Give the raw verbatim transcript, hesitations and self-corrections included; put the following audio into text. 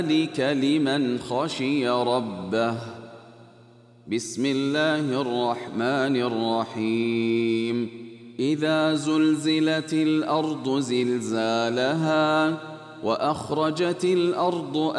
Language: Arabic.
ذلك لمن خشي ربه. بسم الله الرحمن الرحيم. إذا زلزلت الأرض زلزالها وأخرجت الأرض